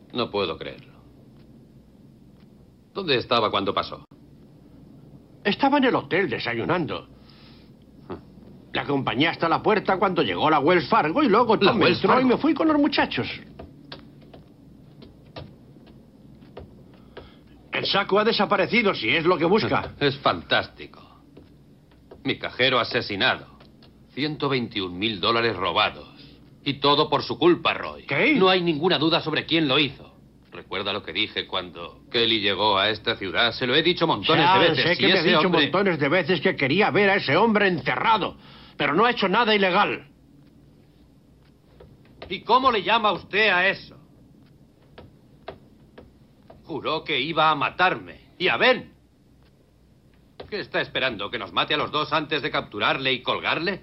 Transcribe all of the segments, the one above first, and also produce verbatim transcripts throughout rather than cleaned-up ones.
No puedo creerlo. ¿Dónde estaba cuando pasó? Estaba en el hotel desayunando. La acompañé hasta la puerta cuando llegó la Wells Fargo y luego ¿La Tom Wells entró Fargo? y me fui con los muchachos. El saco ha desaparecido, si es lo que busca. Es fantástico. Mi cajero asesinado. ciento veintiún mil dólares robados. Y todo por su culpa, Roy. ¿Qué? No hay ninguna duda sobre quién lo hizo. ¿Recuerda lo que dije cuando Kelly llegó a esta ciudad? Se lo he dicho montones Ya, de veces. sé que Y me ha ese dicho hombre- montones de veces que quería ver a ese hombre encerrado, pero no ha hecho nada ilegal. ¿Y cómo le llama usted a eso? Juró que iba a matarme. ¿Y a Ben? ¿Qué está esperando? ¿Que nos mate a los dos antes de capturarle y colgarle?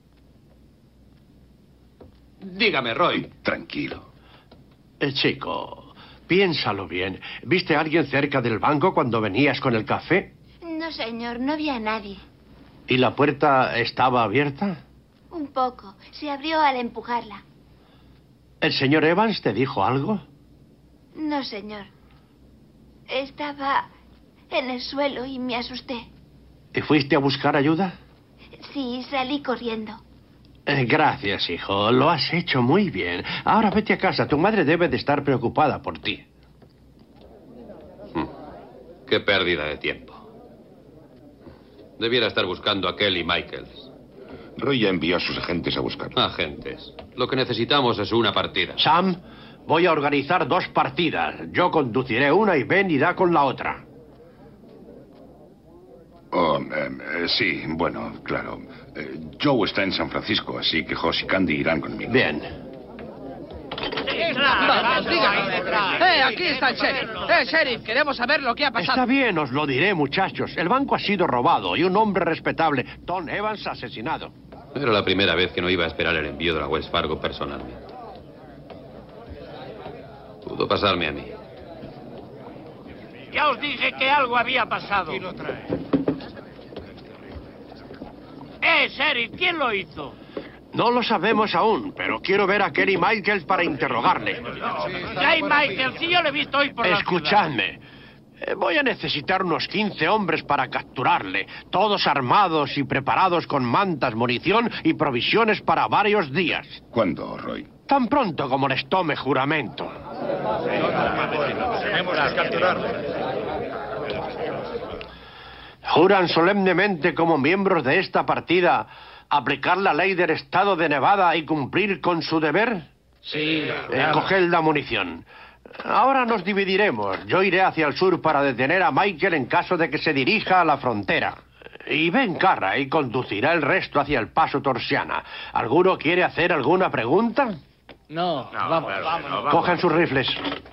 Dígame, Roy. Tranquilo. Eh, chico, piénsalo bien. ¿Viste a alguien cerca del banco cuando venías con el café? No, señor, no vi a nadie. ¿Y la puerta estaba abierta? Un poco. Se abrió al empujarla. ¿El señor Evans te dijo algo? No, señor. Estaba en el suelo y me asusté. ¿Y fuiste a buscar ayuda? Sí, salí corriendo. Eh, gracias, hijo. Lo has hecho muy bien. Ahora vete a casa. Tu madre debe de estar preocupada por ti. Qué pérdida de tiempo. Debiera estar buscando a Kelly Michaels. Roy ya envió a sus agentes a buscarlo. Agentes. Lo que necesitamos es una partida. Sam, voy a organizar dos partidas. Yo conduciré una y Ben irá con la otra. Oh, eh, eh, sí, bueno, claro. Eh, Joe está en San Francisco, así que Josh y Candy irán conmigo. Bien. Vamos, díganos. ¡Eh, aquí está el sheriff! ¡Eh, sheriff! Queremos saber lo que ha pasado. Está bien, os lo diré, muchachos. El banco ha sido robado y un hombre respetable, Tom Evans, asesinado. Era la primera vez que no iba a esperar el envío de la Wells Fargo personalmente. Pudo pasarme a mí. Ya os dije que algo había pasado. ¡Eh, sheriff! ¿Quién lo hizo? No lo sabemos aún, pero quiero ver a Kelly Michaels para interrogarle. Jay Michael, si yo lo he visto hoy por la ciudad. Escuchadme. Eh, Voy a necesitar unos quince hombres para capturarle, todos armados y preparados con mantas, munición y provisiones para varios días. ¿Cuándo, Roy? Tan pronto como les tome juramento. ¿Juran solemnemente como miembros de esta partida aplicar la ley del estado de Nevada y cumplir con su deber? Sí. Eh, coged la munición. Ahora nos dividiremos. Yo iré hacia el sur para detener a Michael en caso de que se dirija a la frontera. Y Ben Carray conducirá el resto hacia el paso Torsiana. ¿Alguno quiere hacer alguna pregunta? No, vamos. vamos. Cojan sus rifles.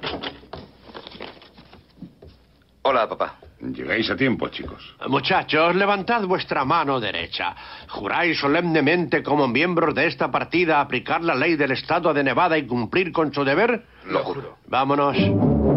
Hola, papá. Llegáis a tiempo, chicos. Muchachos, levantad vuestra mano derecha. ¿Juráis solemnemente como miembros de esta partida aplicar la ley del estado de Nevada y cumplir con su deber? Lo juro. Vámonos.